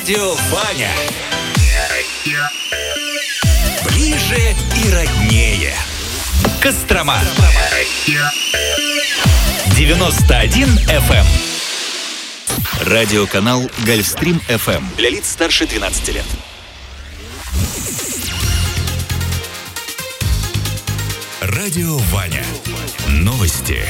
Радио Ваня. Ближе и роднее. Кострома. 91 FM. Радиоканал Гольфстрим FM. Для лиц старше 12 лет. Радио Ваня. Новости.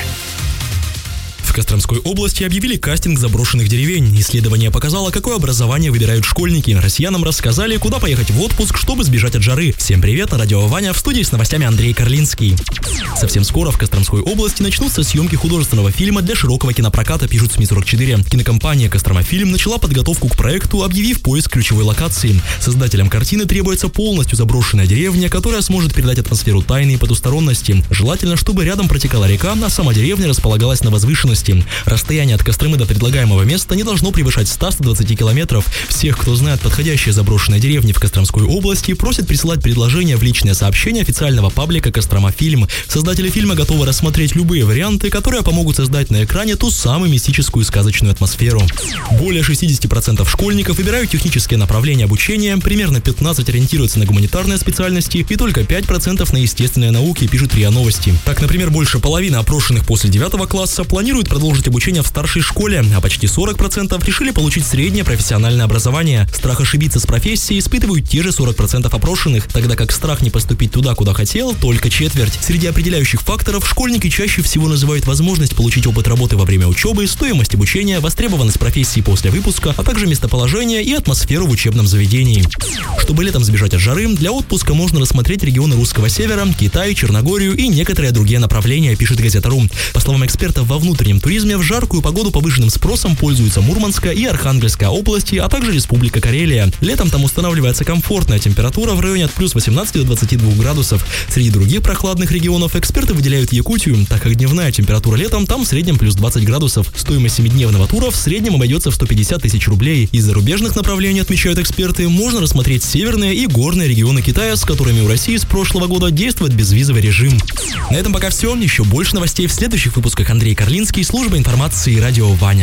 В Костромской области объявили кастинг заброшенных деревень. Исследование показало, какое образование выбирают школьники. Россиянам рассказали, куда поехать в отпуск, чтобы сбежать от жары. Всем привет, Радио Ваня, в студии с новостями Андрей Карлинский. Совсем скоро в Костромской области начнутся съемки художественного фильма для широкого кинопроката, пишут СМИ-44. Кинокомпания «Костромофильм» начала подготовку к проекту, объявив поиск ключевой локации. Создателям картины требуется полностью заброшенная деревня, которая сможет передать атмосферу тайны и потусторонности. Желательно, чтобы рядом протекала река, а сама деревня располагалась на возвышенности. Расстояние от Костромы до предлагаемого места не должно превышать 100-120 километров. Всех, кто знает подходящие заброшенные деревни в Костромской области, просят присылать предложения в личное сообщение официального паблика «Костромофильм». Создатели фильма готовы рассмотреть любые варианты, которые помогут создать на экране ту самую мистическую сказочную атмосферу. Более 60% школьников выбирают технические направления обучения, примерно 15% ориентируются на гуманитарные специальности и только 5% на естественные науки, пишут РИА Новости. Так, например, больше половины опрошенных после 9 класса планируют продолжить обучение в старшей школе, а почти 40% решили получить среднее профессиональное образование. Страх ошибиться с профессией испытывают те же 40% опрошенных, тогда как страх не поступить туда, куда хотел, только четверть. Среди определяющих факторов школьники чаще всего называют возможность получить опыт работы во время учебы, стоимость обучения, востребованность профессии после выпуска, а также местоположение и атмосферу в учебном заведении. Чтобы летом сбежать от жары, для отпуска можно рассмотреть регионы Русского Севера, Китай, Черногорию и некоторые другие направления, пишет Газета.ру. По словам экспертов, во внутреннем туризме в жаркую погоду повышенным спросом пользуются Мурманская и Архангельская области, а также Республика Карелия. Летом там устанавливается комфортная температура в районе от плюс 18 до 22 градусов. Среди других прохладных регионов эксперты выделяют Якутию, так как дневная температура летом там в среднем плюс 20 градусов. Стоимость 7-дневного тура в среднем обойдется в 150 тысяч рублей. Из зарубежных направлений, отмечают эксперты, можно рассмотреть северные и горные регионы Китая, с которыми у России с прошлого года действует безвизовый режим. На этом пока все. Еще больше новостей в следующих выпусках. Андрей Карлинский, служба информации Радио Ваня.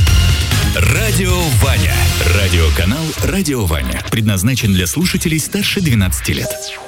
Радио Ваня. Радиоканал Радио Ваня. Предназначен для слушателей старше 12 лет.